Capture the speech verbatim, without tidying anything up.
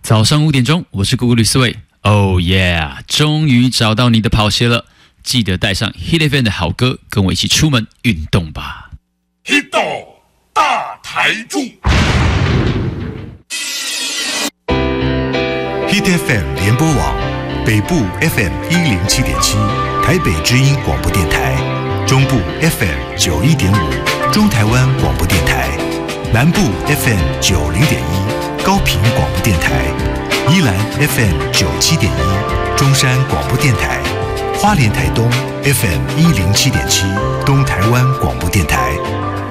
早上五点钟，我是姑姑吕思伟。Oh yeah， 终于找到你的跑鞋了！记得带上 Hit F M 的好歌，跟我一起出门运动吧。 Hit 大台柱 Hit F M 联播网北部 F M 一零七点七，台北之音广播电台；中部 F M 九一点五，中台湾广播电台；南部 F M 九零点一，高屏广播电台；宜兰 F M 九七点一，中山广播电台；花莲台东 F M 一零七点七，东台湾广播电台。